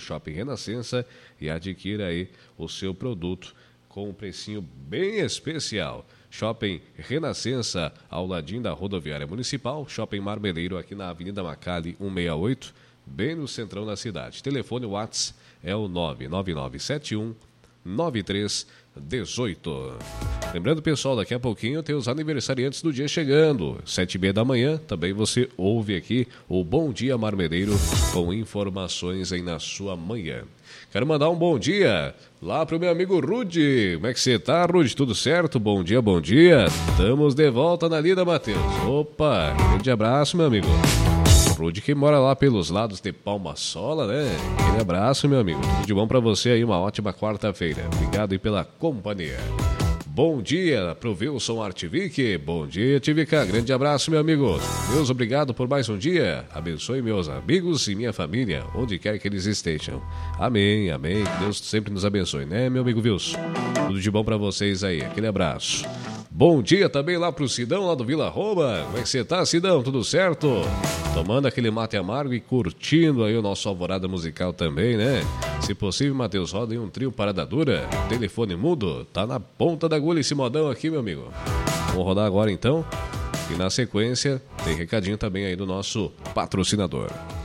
Shopping Renascença e adquira aí o seu produto com um precinho bem especial. Shopping Renascença, ao ladinho da rodoviária municipal. Shopping Marmeleiro, aqui na Avenida Macali 168, bem no centrão da cidade. Telefone WhatsApp é o 99971 9318. Lembrando, pessoal, daqui a pouquinho tem os aniversariantes do dia chegando. 7h30 da manhã, também você ouve aqui o Bom Dia Marmeleiro com informações aí na sua manhã. Quero mandar um bom dia lá pro meu amigo Rude. Como é que você tá, Rude? Tudo certo? Bom dia, bom dia. Estamos de volta na lida, Matheus. Opa, grande abraço, meu amigo. Rude que mora lá pelos lados de Palma-Sola, né? Aquele abraço, meu amigo. Tudo de bom pra você aí, uma ótima quarta-feira. Obrigado aí pela companhia. Bom dia pro Wilson Artvic. Bom dia, Tivica. Grande abraço, meu amigo. Deus, obrigado por mais um dia. Abençoe meus amigos e minha família, onde quer que eles estejam. Amém, amém. Que Deus sempre nos abençoe, né, meu amigo Wilson? Tudo de bom pra vocês aí. Aquele abraço. Bom dia também lá pro Sidão, lá do Vila Roma. Como é que você tá, Sidão? Tudo certo? Tomando aquele mate amargo e curtindo aí o nosso alvorada musical também, né? Se possível, Matheus, roda aí um trio Parada Dura. Telefone mudo, tá na ponta da agulha esse modão aqui, meu amigo. Vamos rodar agora então. E na sequência, tem recadinho também aí do nosso patrocinador.